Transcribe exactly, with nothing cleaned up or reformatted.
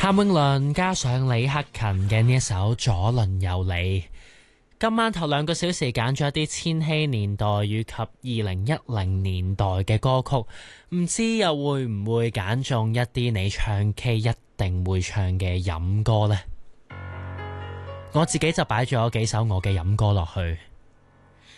譚詠麟加上李克勤嘅呢一首《左鄰右里》。今晚頭兩個小時揀咗一啲千禧年代以及二零一零年代嘅歌曲，唔知又會唔會揀中一啲你唱 K 一定會唱嘅飲歌呢？我自己就擺咗幾首我嘅飲歌落去。